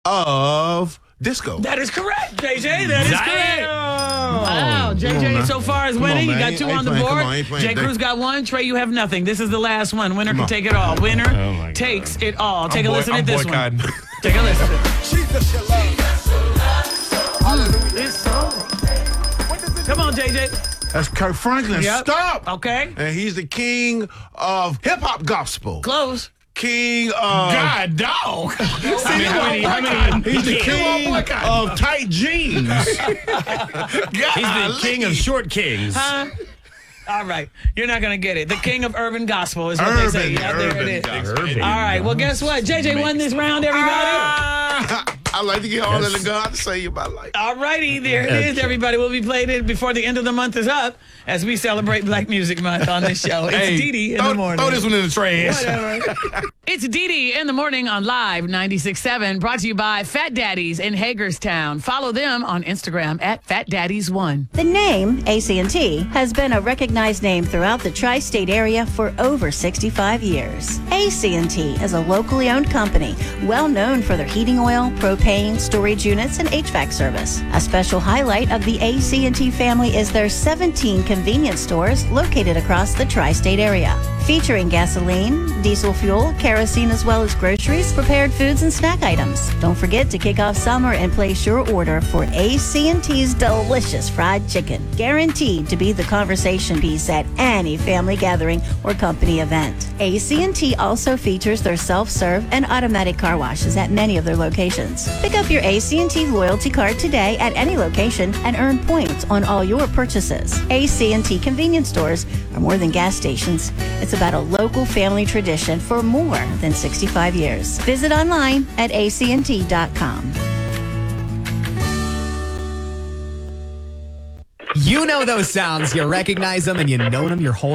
of disco. That is correct, JJ. That is correct. Wow, Come on, JJ man. so far is Come on, winning. You man. got two I ain't on the playing. board. Come on, I ain't playing. J. Cruz got one. Trey, you have nothing. This is the last one. Winner can take it all. Winner my takes it all. Take a listen I'm at this boycotting. one. Take a listen. Hallelujah. This song. Come on, JJ. That's Kirk Franklin. Yep. Stop. Okay. And he's the king of hip hop gospel. Close. King of God, dog. He's the king of tight jeans. He's the king of short kings. Huh? All right. You're not going to get it. The king of urban gospel is what they say. Yeah, there it is. Urban. All right. Well, guess what? JJ won this round, everybody. I like to get all that God to say about life. All righty, there it is, everybody. We'll be playing it before the end of the month is up as we celebrate Black Music Month on this show. It's Dee Dee in the morning. Throw this one in the trash. Whatever. It's Dee Dee in the morning on Live 96.7, brought to you by Fat Daddies in Hagerstown. Follow them on Instagram at FatDaddies1. The name AT&T has been a recognized name throughout the tri-state area for over 65 years. AT&T is a locally owned company, well known for their heating oil, propane, storage units, and HVAC service. A special highlight of the AT&T family is their 17 convenience stores located across the tri-state area, featuring gasoline, diesel fuel, kerosene, as well as groceries, prepared foods, and snack items. Don't forget to kick off summer and place your order for AT&T's delicious fried chicken, guaranteed to be the conversation piece at any family gathering or company event. AT&T also features their self-serve and automatic car washes at many of their locations. Pick up your AT&T loyalty card today at any location and earn points on all your purchases. AT&T convenience stores are more than gas stations. It's about a local family tradition for more than 65 years. Visit online at AT&T.com. You know those sounds. You recognize them and you know them your whole